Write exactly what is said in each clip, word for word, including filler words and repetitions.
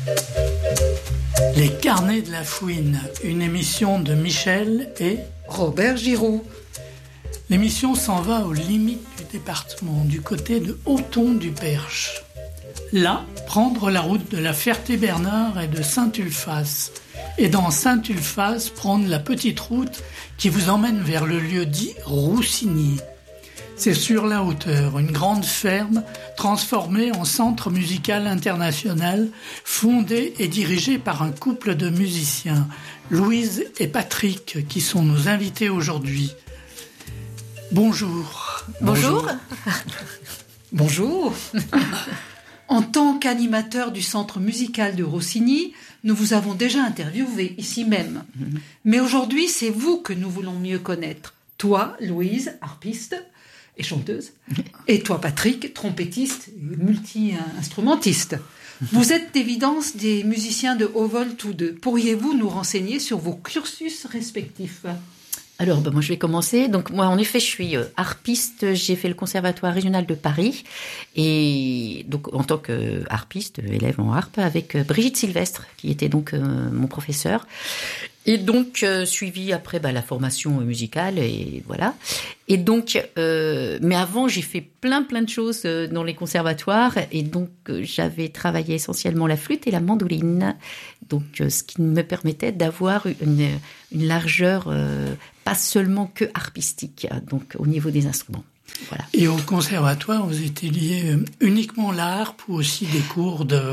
Les Carnets de la Fouine, une émission de Michel et Robert Giroux. L'émission s'en va aux limites du département, du côté de Auton du Perche. Là, prendre la route de la Ferté-Bernard et de Saint-Ulphace. Et dans Saint-Ulphace, prendre la petite route qui vous emmène vers le lieu dit Roussigny. C'est sur la hauteur, une grande ferme transformée en centre musical international, fondée et dirigée par un couple de musiciens, Louise et Patrick, qui sont nos invités aujourd'hui. Bonjour. Bonjour. Bonjour. En tant qu'animateur du centre musical de Roussigny, nous vous avons déjà interviewé ici même. Mais aujourd'hui, c'est vous que nous voulons mieux connaître. Toi, Louise, harpiste et chanteuse, et toi, Patrick, trompettiste et multi-instrumentiste. Vous êtes d'évidence des musiciens de haut vol tous deux. Pourriez-vous nous renseigner sur vos cursus respectifs ? Alors, ben, moi, je vais commencer. Donc, moi, en effet, je suis euh, harpiste. J'ai fait le Conservatoire régional de Paris. Et donc, en tant que harpiste, élève en harpe, avec euh, Brigitte Sylvestre, qui était donc euh, mon professeur. Et donc, euh, suivi après bah, la formation musicale, et voilà. Et donc, euh, mais avant, j'ai fait plein, plein de choses euh, dans les conservatoires. Et donc, euh, j'avais travaillé essentiellement la flûte et la mandoline. Donc, euh, ce qui me permettait d'avoir une, une largeur, euh, pas seulement que harpistique, donc au niveau des instruments. Voilà. Et au conservatoire, vous étudiez uniquement la harpe ou aussi des cours de...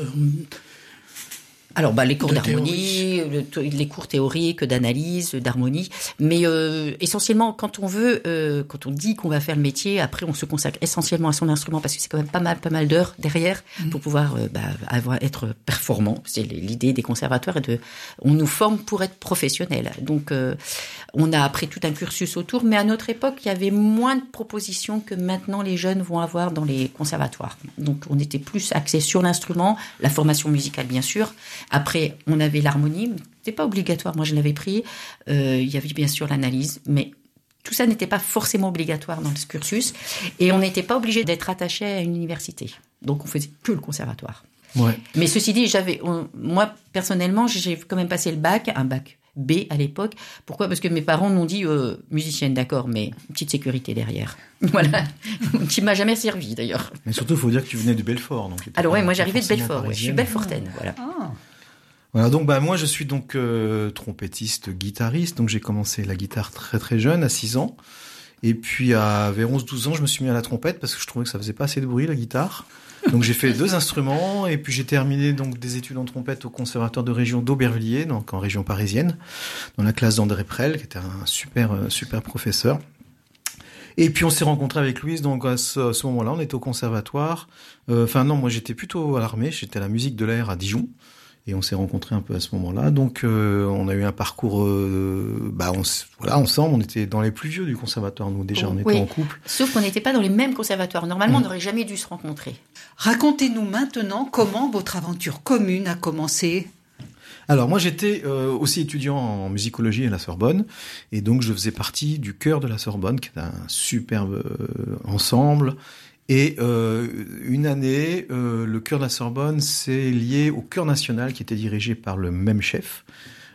Alors, bah, les cours de d'harmonie, le, les cours théoriques, d'analyse, d'harmonie. Mais euh, essentiellement, quand on veut, euh, quand on dit qu'on va faire le métier, après, on se consacre essentiellement à son instrument parce que c'est quand même pas mal, pas mal d'heures derrière mmh. pour pouvoir euh, bah, avoir, être performant. C'est l'idée des conservatoires. Et de, on nous forme pour être professionnel. Donc, euh, on a appris tout un cursus autour. Mais à notre époque, il y avait moins de propositions que maintenant les jeunes vont avoir dans les conservatoires. Donc, on était plus axé sur l'instrument, la formation musicale, bien sûr. Après, on avait l'harmonie, c'était pas obligatoire, moi je l'avais pris. Euh, il y avait bien sûr l'analyse, mais tout ça n'était pas forcément obligatoire dans ce cursus. Et on n'était pas obligé d'être attaché à une université. Donc on faisait que le conservatoire. Ouais. Mais ceci dit, j'avais, on, moi personnellement, j'ai quand même passé le bac, un bac B à l'époque. Pourquoi ? Parce que mes parents m'ont dit euh, musicienne, d'accord, mais une petite sécurité derrière. Voilà, qui m'a jamais servi d'ailleurs. Mais surtout, il faut dire que tu venais du Belfort. Donc alors ouais, moi j'arrivais de Belfort, ouais, je suis belfortaine, voilà. Ah. Voilà, donc bah moi je suis donc euh, trompettiste, guitariste, donc j'ai commencé la guitare très très jeune, à six ans. Et puis à vers onze douze ans, je me suis mis à la trompette parce que je trouvais que ça faisait pas assez de bruit la guitare. Donc j'ai fait deux instruments et puis j'ai terminé donc des études en trompette au conservatoire de région d'Aubervilliers, donc en région parisienne, dans la classe d'André Prel, qui était un super super professeur. Et puis on s'est rencontrés avec Louise, donc à ce, à ce moment-là, on était au conservatoire. Enfin euh, non, moi j'étais plutôt à l'armée, j'étais à la musique de l'air à Dijon. Et on s'est rencontrés un peu à ce moment-là. Donc, euh, on a eu un parcours, euh, bah, on, voilà, ensemble. On était dans les plus vieux du conservatoire. Nous, déjà, on était oui. en couple. Sauf qu'on n'était pas dans les mêmes conservatoires. Normalement, mmh. on n'aurait jamais dû se rencontrer. Racontez-nous maintenant comment votre aventure commune a commencé. Alors, moi, j'étais euh, aussi étudiant en musicologie à la Sorbonne. Et donc, je faisais partie du chœur de la Sorbonne, qui est un superbe euh, ensemble. Et euh, une année, euh, le chœur de la Sorbonne s'est lié au chœur national qui était dirigé par le même chef.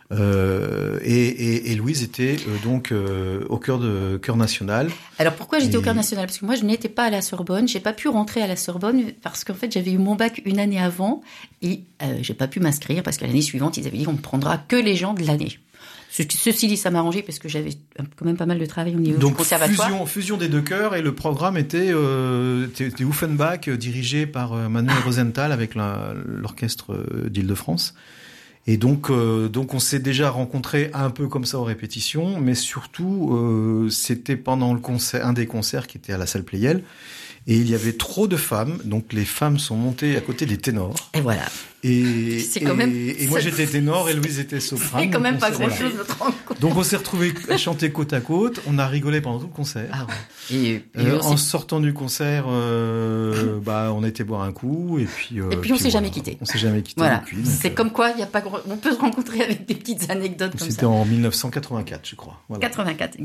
Euh, et, et, et Louise était euh, donc euh, au chœur de chœur national. Alors pourquoi j'étais et... au chœur national ? Parce que moi je n'étais pas à la Sorbonne, j'ai pas pu rentrer à la Sorbonne parce qu'en fait j'avais eu mon bac une année avant et euh, j'ai pas pu m'inscrire parce qu'à l'année suivante ils avaient dit on ne prendra que les gens de l'année. Ceci dit, ça m'a arrangé parce que j'avais quand même pas mal de travail au niveau donc, du conservatoire. Donc, fusion, fusion des deux chœurs et le programme était, euh, était Offenbach, dirigé par euh, Manuel Rosenthal avec la, l'orchestre euh, d'Île-de-France. Et donc, euh, donc, on s'est déjà rencontrés un peu comme ça aux répétitions, mais surtout, euh, c'était pendant le concert, un des concerts qui était à la salle Pleyel. Et il y avait trop de femmes, donc les femmes sont montées à côté des ténors. Et voilà. Et, c'est et, quand même, et moi j'étais ténor et Louise était soprano. C'est quand même pas grand-chose voilà. notre rencontre. Donc on s'est retrouvés à chanter côte à côte, on a rigolé pendant tout le concert. Ah ouais. Et, et euh, en sortant du concert, euh, bah on a été boire un coup et puis. Euh, et puis on puis s'est voilà. jamais quitté. On s'est jamais quitté voilà. depuis. C'est euh... comme quoi, il y a pas, on peut se rencontrer avec des petites anecdotes comme C'était ça. en dix-neuf cent quatre-vingt-quatre, je crois. Voilà. quatre-vingt-quatre, exact.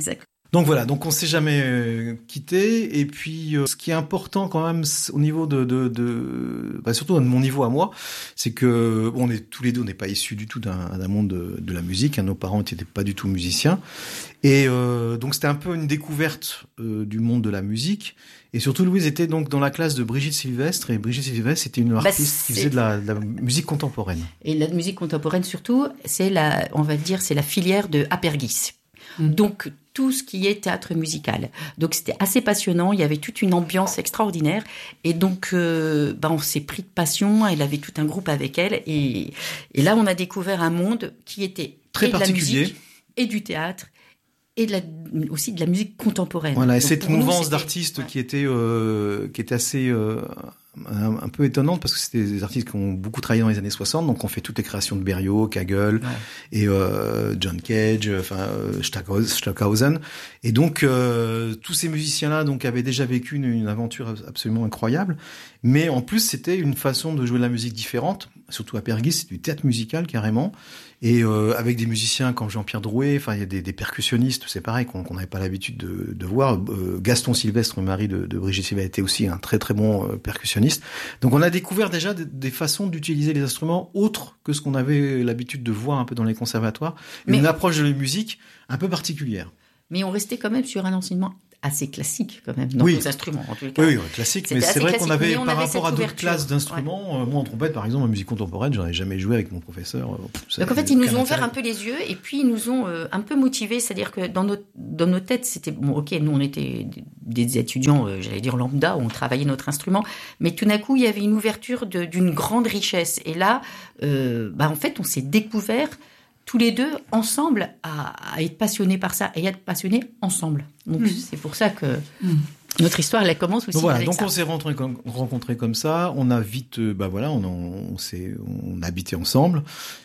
Donc voilà, donc on s'est jamais euh, quitté. Et puis, euh, ce qui est important quand même au niveau de, de, de bah, surtout à mon niveau à moi, c'est que bon, on est tous les deux, on n'est pas issus du tout d'un, d'un monde de, de la musique. Hein, nos parents n'étaient pas du tout musiciens, et euh, donc c'était un peu une découverte euh, du monde de la musique. Et surtout, Louise était donc dans la classe de Brigitte Sylvestre, et Brigitte Sylvestre, c'était une artiste bah, qui faisait de la, de la musique contemporaine. Et la musique contemporaine surtout, c'est la, on va dire, c'est la filière de Apergis. Mmh. Donc tout ce qui est théâtre musical. Donc c'était assez passionnant, il y avait toute une ambiance extraordinaire, et donc euh, bah, on s'est pris de passion. Elle avait tout un groupe avec elle, et, et là on a découvert un monde qui était très et de particulier, la musique et du théâtre, et de la, aussi de la musique contemporaine. Voilà, et donc, cette mouvance nous, d'artistes ouais. qui était euh, qui était assez euh, un, un peu étonnante, parce que c'était des artistes qui ont beaucoup travaillé dans les années soixante, donc on fait toutes les créations de Berlioz, Kagel, ouais. et euh, John Cage, enfin euh, Stockhausen, et donc euh, tous ces musiciens-là donc avaient déjà vécu une, une aventure absolument incroyable, mais en plus c'était une façon de jouer de la musique différente, surtout à Apergis, c'est du théâtre musical carrément, et euh, avec des musiciens comme Jean-Pierre Drouet, enfin il y a des, des percussionnistes, c'est pareil qu'on qu'on n'avait pas l'habitude de, de voir. Euh, Gaston Sylvestre, le mari de, de Brigitte Sylvestre, était aussi un très très bon euh, percussionniste. Donc on a découvert déjà des, des façons d'utiliser les instruments autres que ce qu'on avait l'habitude de voir un peu dans les conservatoires, et mais, une approche de la musique un peu particulière. Mais on restait quand même sur un enseignement assez classique quand même dans oui. les instruments en tous les cas. Oui, oui classique, mais c'est vrai classique, qu'on avait par avait rapport à d'autres ouverture. classes d'instruments, ouais. euh, moi en trompette par exemple en musique contemporaine, j'en ai jamais joué avec mon professeur. Ça Donc en fait ils nous ont ouvert un peu les yeux, et puis ils nous ont euh, un peu motivés, c'est-à-dire que dans nos dans nos têtes c'était bon, ok, nous on était des étudiants, euh, j'allais dire lambda, où on travaillait notre instrument, mais tout d'un coup il y avait une ouverture de, d'une grande richesse, et là euh, bah en fait on s'est découvert tous les deux ensemble à, à être passionnés par ça et à être passionnés ensemble. Donc mmh. c'est pour ça que mmh. notre histoire elle commence aussi. Donc voilà, avec donc ça. on s'est rentré, rencontrés comme ça. On a vite, bah voilà, on, on, on s'est, on a habité ensemble.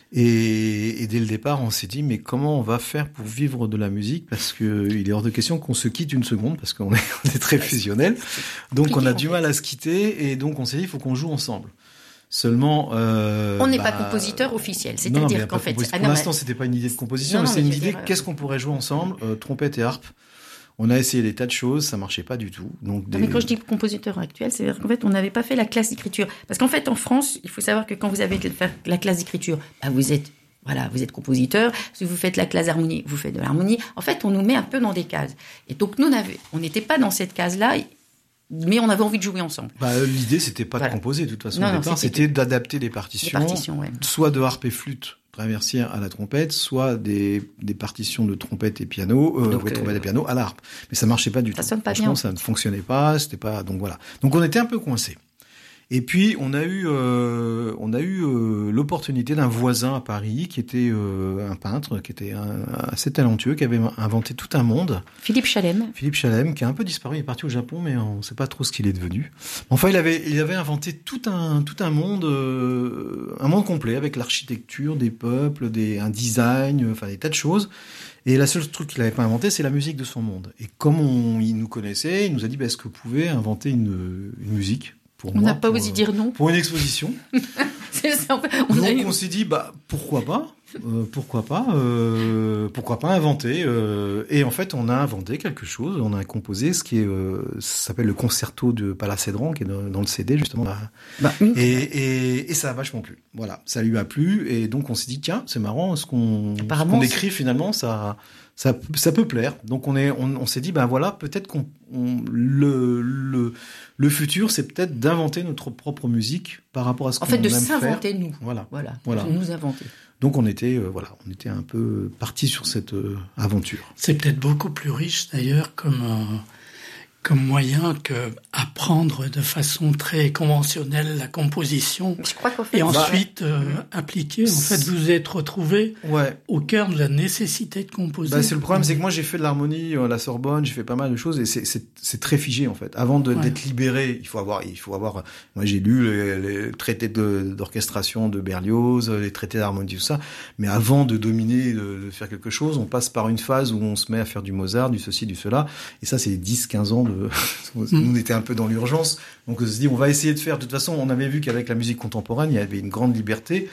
Et, et dès le départ, on s'est dit mais comment on va faire pour vivre de la musique, parce que il est hors de question qu'on se quitte une seconde, parce qu'on est, on est très fusionnels. Donc on a du mal à se quitter, et donc on s'est dit il faut qu'on joue ensemble. Seulement, euh, on n'est bah, pas compositeur officiel, c'est-à-dire non, qu'en fait, pour l'instant, c'était pas une idée de composition, non, mais non, c'est une mais idée. dire... Qu'est-ce qu'on pourrait jouer ensemble, euh, trompette et harpe. On a essayé des tas de choses, ça marchait pas du tout. Donc, des... non, mais quand je dis compositeur actuel, c'est-à-dire qu'en fait, on n'avait pas fait la classe d'écriture, parce qu'en fait, en France, il faut savoir que quand vous avez fait la classe d'écriture, bah, vous êtes Voilà, vous êtes compositeur. Si vous faites la classe d'harmonie, vous faites de l'harmonie. En fait, on nous met un peu dans des cases. Et donc, nous, on n'était pas dans cette case-là, mais on avait envie de jouer ensemble. Bah, l'idée, c'était pas voilà. de composer, de toute façon, non, au départ. C'était, c'était d'adapter des partitions, des partitions ouais. soit de harpe et flûte traversière à la trompette, soit des, des partitions de trompette et piano, euh, donc, ouais, trompette euh... et piano à la harpe. Mais ça marchait pas du ça tout. Sonne pas Franchement, bien. ça ne fonctionnait pas, c'était pas, donc voilà. Donc, on était un peu coincés. Et puis on a eu euh, on a eu euh, l'opportunité d'un voisin à Paris qui était euh, un peintre, qui était un, assez talentueux, qui avait inventé tout un monde. Philippe Chalem. Philippe Chalem, qui a un peu disparu, il est parti au Japon, mais on ne sait pas trop ce qu'il est devenu. Enfin, il avait il avait inventé tout un tout un monde, euh, un monde complet avec l'architecture, des peuples, des un design, enfin des tas de choses. Et la seule truc qu'il n'avait pas inventé, c'est la musique de son monde. Et comme on, il nous connaissait, il nous a dit bah, est-ce que vous pouvez inventer une, une musique? On n'a pas osé euh, dire non. Pour une exposition. C'est ça, on Donc a eu... on s'est dit bah pourquoi pas, euh, pourquoi pas, euh, pourquoi pas inventer. Euh, et en fait on a inventé quelque chose. On a composé ce qui est, euh, ça s'appelle le concerto de Palacédran, qui est dans, dans le C D justement. Là. Bah, et, et, et ça a vachement plu. Voilà, ça lui a plu. Et donc on s'est dit tiens c'est marrant, ce qu'on, ce qu'on écrit finalement ça. Ça, ça peut plaire. Donc on est, on, on s'est dit, ben voilà, peut-être qu'on, on, le, le, le futur, c'est peut-être d'inventer notre propre musique par rapport à ce en qu'on fait, aime faire. En fait, de s'inventer nous. Voilà, voilà, voilà. De nous inventer. Donc on était, euh, voilà, on était un peu partis sur cette euh, aventure. C'est peut-être beaucoup plus riche d'ailleurs comme euh, comme moyen que apprendre de façon très conventionnelle la composition. Je crois qu'en fait, et ensuite bah, euh, appliquer. En fait, vous vous êtes retrouvé ouais. au cœur de la nécessité de composer. Bah, c'est le problème, c'est que moi j'ai fait de l'harmonie à la Sorbonne, j'ai fait pas mal de choses et c'est c'est, c'est très figé en fait. Avant de, ouais. d'être libéré, il faut avoir, il faut avoir. Moi j'ai lu les, les traités de, d'orchestration de Berlioz, les traités d'harmonie, tout ça. Mais avant de dominer, de, de faire quelque chose, on passe par une phase où on se met à faire du Mozart, du ceci, du cela. Et ça, c'est dix, quinze ans de. Nous, on était un peu dans l'urgence. Donc, on se dit, on va essayer de faire. De toute façon, on avait vu qu'avec la musique contemporaine, il y avait une grande liberté.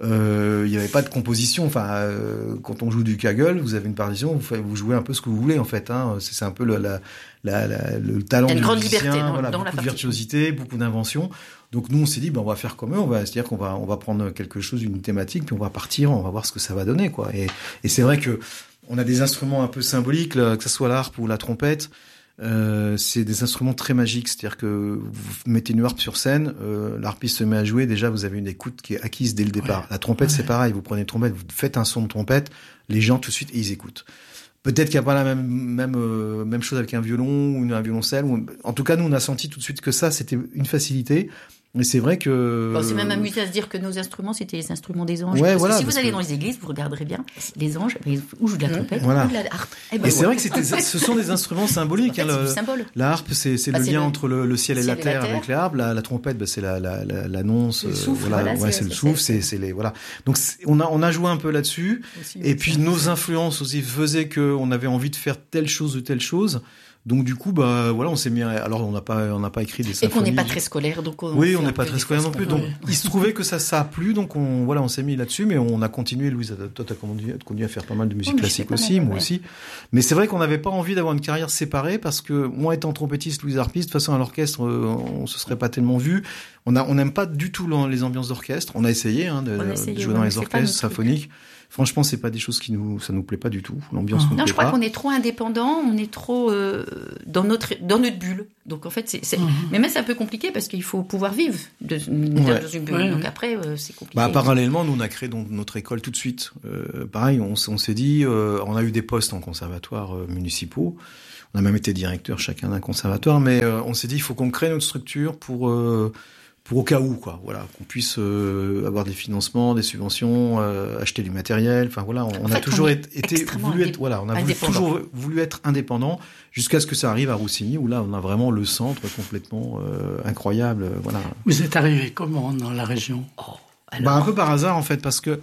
euh, il n'y avait pas de composition. Enfin, euh, quand on joue du Kaggle, vous avez une partition, vous, vous jouez un peu ce que vous voulez en fait. Hein. C'est, c'est un peu le, la, la, la, le talent du musicien. Il y a une grande liberté dans, voilà, dans beaucoup la de virtuosité, beaucoup d'invention. Donc nous, on s'est dit, ben, on va faire comme eux. On va, c'est-à-dire qu'on va, on va prendre quelque chose, une thématique, puis on va partir, on va voir ce que ça va donner, quoi. Et, et c'est vrai que on a des instruments un peu symboliques, là, que ce soit l'harpe ou la trompette. Euh, c'est des instruments très magiques, c'est-à-dire que vous mettez une harpe sur scène, euh, l'harpiste se met à jouer, déjà vous avez une écoute qui est acquise dès le départ. Ouais. La trompette, ouais. c'est pareil, vous prenez une trompette, vous faites un son de trompette, les gens tout de suite ils écoutent. Peut-être qu'il n'y a pas la même même euh, même chose avec un violon ou une, un violoncelle. Ou... En tout cas, nous on a senti tout de suite que ça c'était une facilité. Mais c'est vrai que... Bon, c'est même amusé à se dire que nos instruments, c'était les instruments des anges. Ouais, parce voilà, que si vous allez que... dans les églises, vous regarderez bien, les anges, ou jouent de la trompette, voilà. ou de la harpe. Et, ben, et c'est vrai que c'était, ce sont des instruments symboliques. En fait, hein, le, c'est symbole. La harpe, c'est, c'est bah, le c'est lien le... entre le, le ciel et, ciel la, et terre la terre avec les harpes. La, la trompette, bah, c'est la, la, la, l'annonce. Le souffle, voilà, voilà, ouais, c'est, c'est le c'est souffle, c'est, c'est, c'est les, voilà. Donc, on a, on a joué un peu là-dessus. Aussi, et puis, nos influences aussi faisaient qu'on avait envie de faire telle chose ou telle chose. Donc du coup, bah voilà, on s'est mis. À... Alors on n'a pas, on n'a pas écrit des symphonies. Et qu'on n'est pas très scolaire, donc. On oui, on n'est pas très scolaire non plus. Donc il se trouvait que ça, ça a plu, donc on, voilà, on s'est mis là-dessus, mais on a continué. Louise, toi, t'as continué à faire pas mal de musique oh, classique aussi, mal, moi ouais. aussi. Mais c'est vrai qu'on n'avait pas envie d'avoir une carrière séparée parce que moi, étant trompettiste, Louise harpiste, de toute façon à l'orchestre, on se serait pas tellement vu. On a, on n'aime pas du tout les ambiances d'orchestre. On a essayé, hein, de, de essayé, jouer ouais, dans les orchestres symphoniques. Franchement, c'est pas des choses qui nous, ça nous plaît pas du tout. L'ambiance nous plaît pas. Non, je crois qu'on est trop indépendant, on est trop euh, dans notre dans notre bulle. Donc en fait, c'est, c'est... Mm-hmm. mais même c'est un peu compliqué parce qu'il faut pouvoir vivre de, ouais. dans une bulle. Ouais, donc après, euh, c'est compliqué. Bah parallèlement, nous on a créé donc notre école tout de suite. Euh, pareil, on, on s'est dit, euh, on a eu des postes en conservatoire euh, municipaux. On a même été directeur chacun d'un conservatoire, mais euh, on s'est dit, il faut qu'on crée notre structure pour euh, pour au cas où, quoi, voilà, qu'on puisse euh, avoir des financements, des subventions, euh, acheter du matériel, enfin voilà, on, on fait, a toujours on été voulu être, voilà, on a voulu, toujours voulu être indépendant jusqu'à ce que ça arrive à Roussigny où là on a vraiment le centre complètement euh, incroyable, voilà. Vous êtes arrivé comment dans la région? Oh, alors... Bah un peu par hasard en fait parce que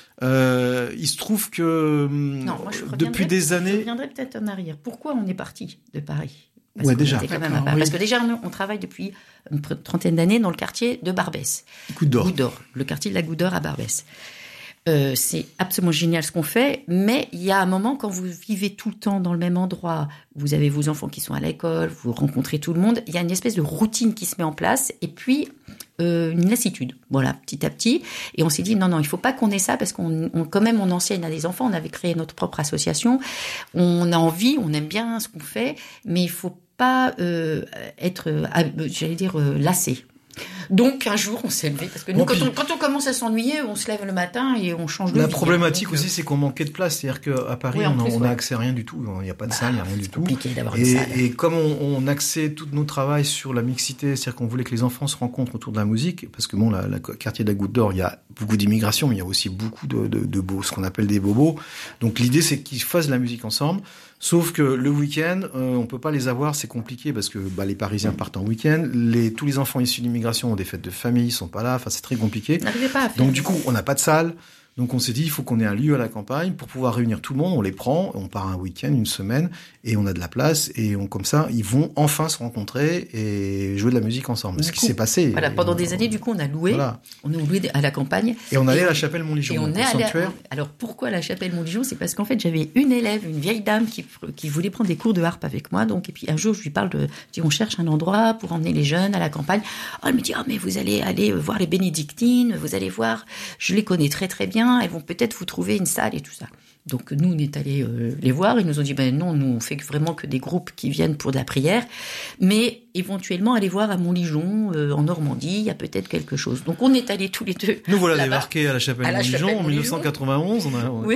euh, il se trouve que non, moi, je depuis des années, je reviendrai peut-être en arrière. Pourquoi on est parti de Paris? Parce ouais, déjà. Quand même oui. Parce que déjà, on, on travaille depuis une trentaine d'années dans le quartier de Barbès. Goutte d'Or. Goutte d'Or. Le quartier de la Goutte d'Or à Barbès. Euh, c'est absolument génial ce qu'on fait, mais il y a un moment, quand vous vivez tout le temps dans le même endroit, vous avez vos enfants qui sont à l'école, vous rencontrez tout le monde, il y a une espèce de routine qui se met en place, et puis euh, une lassitude, voilà, petit à petit. Et on s'est dit, non, non, il faut pas qu'on ait ça, parce qu'on, on, quand même, on enseigne à des enfants, on avait créé notre propre association, on a envie, on aime bien ce qu'on fait, mais il faut pas euh, être, euh, j'allais dire, euh, lassé. Donc un jour on s'est levé parce que nous bon, quand, puis, on, quand on commence à s'ennuyer on se lève le matin et on change de la vie. Problématique donc, aussi c'est qu'on manquait de place, c'est-à-dire qu'à Paris oui, on, plus, on a ouais. accès à rien du tout, il n'y a pas de bah, salle, il n'y a rien du tout. C'est compliqué d'avoir et, une salle. Et comme on, on axait tout nos travail sur la mixité, c'est-à-dire qu'on voulait que les enfants se rencontrent autour de la musique, parce que bon, la, la quartier de la Goutte d'Or, il y a beaucoup d'immigration, mais il y a aussi beaucoup de, de, de beaux, ce qu'on appelle des bobos. Donc l'idée c'est qu'ils fassent de la musique ensemble. Sauf que le week-end, euh, on peut pas les avoir, c'est compliqué parce que bah, les Parisiens partent en week-end, les, tous les enfants issus d'immigration ont des fêtes de famille, ils sont pas là, enfin c'est très compliqué. Pas à faire. Donc du coup, on n'a pas de salle. Donc on s'est dit, il faut qu'on ait un lieu à la campagne pour pouvoir réunir tout le monde. On les prend, on part un week-end, une semaine, et on a de la place. Et on, comme ça, ils vont enfin se rencontrer et jouer de la musique ensemble. Du ce coup, qui s'est passé. Voilà, pendant des années, du coup, on a loué. Voilà. On a loué à la campagne. Et on allait à la chapelle Montligeon. Et on est allé. À... Alors pourquoi la chapelle Montligeon? C'est parce qu'en fait, j'avais une élève, une vieille dame qui qui voulait prendre des cours de harpe avec moi. Donc et puis un jour, je lui parle de, je dis, on cherche un endroit pour emmener les jeunes à la campagne. Oh, elle me dit, ah oh, mais vous allez aller voir les bénédictines, vous allez voir, je les connais très très bien. Elles vont peut-être vous trouver une salle et tout ça. Donc nous, on est allés euh, les voir. Ils nous ont dit, ben non, nous on fait vraiment que des groupes qui viennent pour de la prière, mais éventuellement aller voir à Montligeon, euh, en Normandie, il y a peut-être quelque chose. Donc on est allés tous les deux. Nous voilà débarqués à la chapelle à la Montligeon chapelle en mille neuf cent quatre-vingt-onze. On a oui.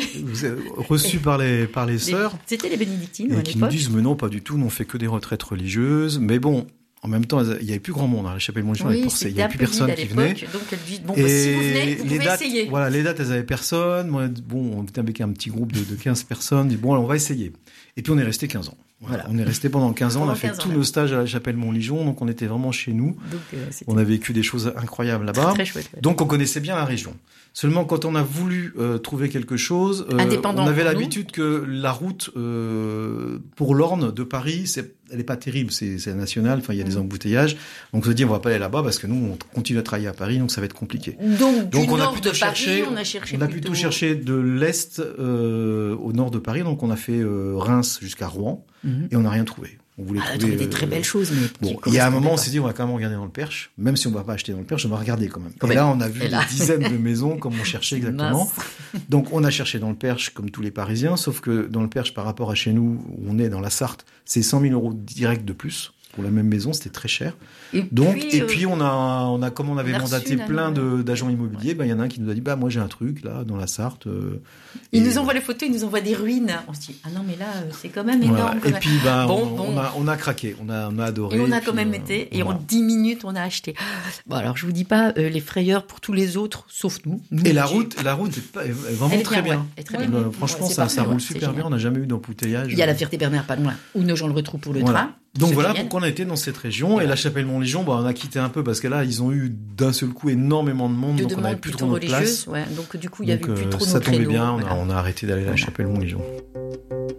reçu par les par les sœurs. C'était les bénédictines et à qui l'époque. nous disent, mais non, pas du tout. Nous on fait que des retraites religieuses. Mais bon. En même temps, il n'y avait plus grand monde à la chapelle Montligeon. Oui, il n'y avait plus personne qui venait. Donc elle dit, bon, bah, si vous venez, vous pouvez dates, essayer. Voilà, les dates, elles n'avaient personne. Moi, bon, on était avec un petit groupe de, de quinze personnes. On dit, bon, alors, on va essayer. Et puis on est resté quinze ans. Voilà. Voilà. On est resté pendant quinze ans. Pendant on a fait tous nos stages à la chapelle Montligeon. Donc on était vraiment chez nous. Donc, euh, on a vécu des choses incroyables là-bas. Très chouette. Ouais. Donc on connaissait bien la région. Seulement, quand on a voulu euh, trouver quelque chose, euh, Indépendant on avait pour l'habitude que la route euh, pour l'Orne de Paris, c'est, elle est pas terrible, c'est, c'est national. Enfin, il y a des embouteillages. Donc, on se dit, on va pas aller là-bas parce que nous, on continue à travailler à Paris, donc ça va être compliqué. Donc, Donc, du on a nord plutôt de Paris, cherché, on a cherché on a plutôt... plutôt cherché de l'est euh, au nord de Paris. Donc, on a fait euh, Reims jusqu'à Rouen Mhm. et on n'a rien trouvé. On voulait Ah, on a trouver trouvé des très euh, belles choses, mais Bon, qui il y a un moment, on correspondaient s'est dit, on va quand même regarder dans le Perche. Même si on va pas acheter dans le Perche, on va regarder quand même. Quand et même. là, on a vu Et là- des dizaines de maisons comme on cherchait pas. exactement. Mince. Donc, on a cherché dans le Perche comme tous les Parisiens, sauf que dans le Perche, par rapport à chez nous, où on est dans la Sarthe, c'est cent mille euros direct de plus. Pour la même maison, c'était très cher. Et Donc, puis, et euh, puis, on a, on a, comme on avait on a reçu mandaté la plein nouvelle. de, d'agents immobiliers, ben, il y en a un qui nous a dit, bah, moi, j'ai un truc, là, dans la Sarthe. Euh, Ils et- nous envoient les photos, ils nous envoient des ruines. On se dit, ah non, mais là, euh, c'est quand même Voilà. énorme. quand Et même. puis, ben, Bon, on, bon. on a, on a craqué. On a, on a adoré. Et on a puis, quand même euh, été, et voilà. en dix minutes, on a acheté. Bon, alors, je vous dis pas euh, les frayeurs pour tous les autres, sauf nous. Nous, Et la j'ai- route, la route est, pas- est vraiment Elle est très bien, bien. ouais, elle est très Euh, bien. franchement, Ouais, c'est ça, parfait, ça roule ouais, c'est super bien. génial. On n'a jamais eu d'embouteillage. Il y a la Ferté-Bernard pas loin, où nos gens le retrouvent pour le Voilà. train. Donc ceux voilà qui viennent. pourquoi on a été dans cette région. Et Et la Chapelle-Mont-Légion, bah, on a quitté un peu parce que là, ils ont eu d'un seul coup énormément de monde. De donc on n'avait demandes plus plutôt trop notre place. religieuses. Ouais. Donc, du coup, il y Donc, avait plus euh, trop ça nos tombait créneaux. bien. On a, Voilà. on a arrêté d'aller à la Voilà. Chapelle-Mont-Légion.